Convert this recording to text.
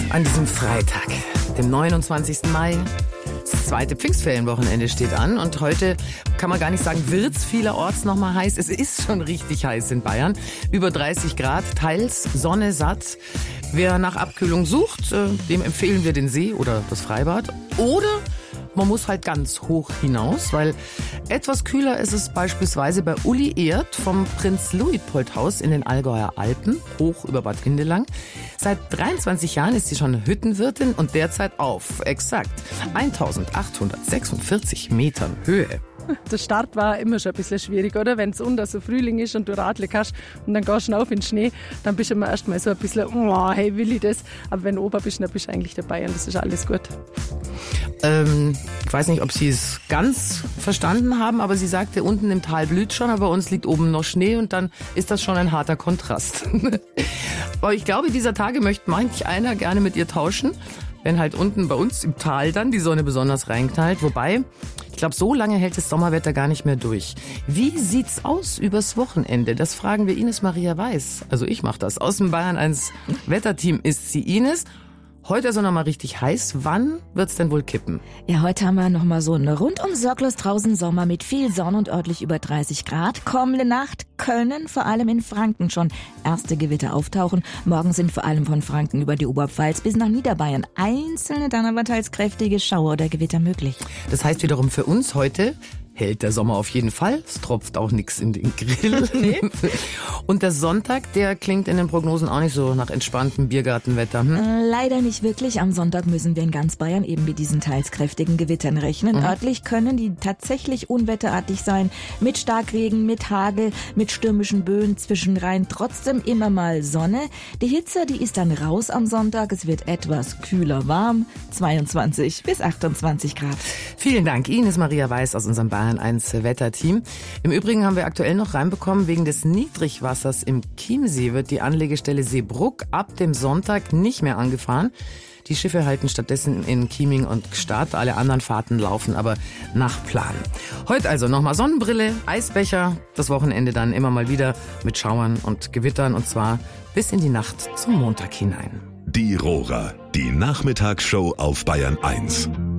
An diesem Freitag, dem 29. Mai, das zweite Pfingstferienwochenende steht an und heute kann man gar nicht sagen, wird's vielerorts noch mal heiß. Es ist schon richtig heiß in Bayern. Über 30 Grad, teils Sonne satt. Wer nach Abkühlung sucht, dem empfehlen wir den See oder das Freibad. Oder man muss halt ganz hoch hinaus, weil etwas kühler ist es beispielsweise bei Uli Erd vom Prinz-Luitpold-Haus in den Allgäuer Alpen, hoch über Bad Hindelang. Seit 23 Jahren ist sie schon Hüttenwirtin und derzeit auf exakt 1846 Metern Höhe. Der Start war immer schon ein bisschen schwierig, oder? Wenn es unter so Frühling ist und du Radl kannst und dann gehst du auf in den Schnee, dann bist du immer erst mal so ein bisschen, oh, hey, will ich das? Aber wenn du oben bist, dann bist du eigentlich dabei und das ist alles gut. Ich weiß nicht, ob Sie es ganz verstanden haben, aber sie sagte, unten im Tal blüht schon, aber bei uns liegt oben noch Schnee und dann ist das schon ein harter Kontrast. Aber ich glaube, dieser Tage möchte manch einer gerne mit ihr tauschen, wenn halt unten bei uns im Tal dann die Sonne besonders reinknallt. Wobei, ich glaube, so lange hält das Sommerwetter gar nicht mehr durch. Wie sieht's aus übers Wochenende? Das fragen wir Ines Maria Weiß. Also ich mache das. Aus dem Bayern 1 Wetterteam ist sie. Ines, heute ist es noch mal richtig heiß. Wann wird's denn wohl kippen? Ja, heute haben wir noch mal so einen rundum sorglos draußen Sommer mit viel Sonne und örtlich über 30 Grad. Kommende Nacht können vor allem in Franken schon erste Gewitter auftauchen. Morgen sind vor allem von Franken über die Oberpfalz bis nach Niederbayern einzelne, dann aber teils kräftige Schauer oder Gewitter möglich. Das heißt wiederum für uns heute hält der Sommer auf jeden Fall. Es tropft auch nichts in den Grill. Nee. Und der Sonntag, der klingt in den Prognosen auch nicht so nach entspanntem Biergartenwetter. Leider nicht wirklich. Am Sonntag müssen wir in ganz Bayern eben mit diesen teils kräftigen Gewittern rechnen. Örtlich können die tatsächlich unwetterartig sein. Mit Starkregen, mit Hagel, mit stürmischen Böen zwischenrein. Trotzdem immer mal Sonne. Die Hitze, die ist dann raus am Sonntag. Es wird etwas kühler warm. 22 bis 28 Grad. Vielen Dank, Ines Maria Weiß aus unserem Bayern 1 Wetterteam. Im Übrigen haben wir aktuell noch reinbekommen, wegen des Niedrigwassers im Chiemsee wird die Anlegestelle Seebruck ab dem Sonntag nicht mehr angefahren. Die Schiffe halten stattdessen in Chieming und Gstaad. Alle anderen Fahrten laufen aber nach Plan. Heute also nochmal Sonnenbrille, Eisbecher. Das Wochenende dann immer mal wieder mit Schauern und Gewittern und zwar bis in die Nacht zum Montag hinein. Die Rohrer, die Nachmittagsshow auf Bayern 1.